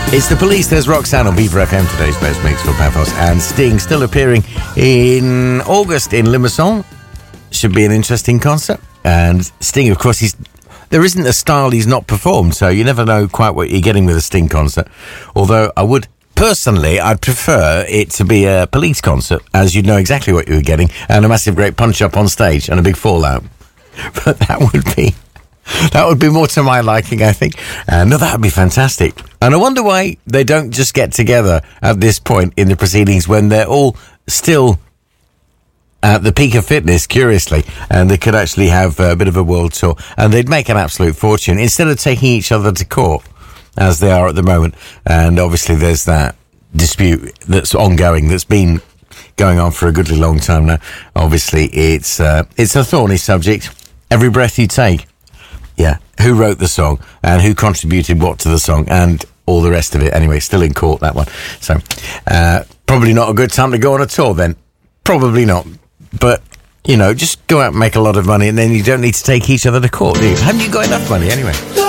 It's The Police, there's Roxanne on Viva FM, today's best mix for Paphos, and Sting still appearing in August in Limassol. Should be an interesting concert. And Sting, of course, there isn't a style he's not performed, so you never know quite what you're getting with a Sting concert. Although I'd prefer it to be a Police concert, as you'd know exactly what you were getting, and a massive great punch-up on stage and a big fallout. But that would be more to my liking, I think. No, that would be fantastic. And I wonder why they don't just get together at this point in the proceedings when they're all still at the peak of fitness, curiously, and they could actually have a bit of a world tour, and they'd make an absolute fortune instead of taking each other to court, as they are at the moment. And obviously there's that dispute that's ongoing, that's been going on for a goodly long time now. Obviously, it's a thorny subject. Every breath you take. Yeah, who wrote the song and who contributed what to the song and all the rest of it. Anyway, still in court, that one. So, probably not a good time to go on a tour then. Probably not. But, just go out and make a lot of money and then you don't need to take each other to court, do you? Haven't you got enough money anyway?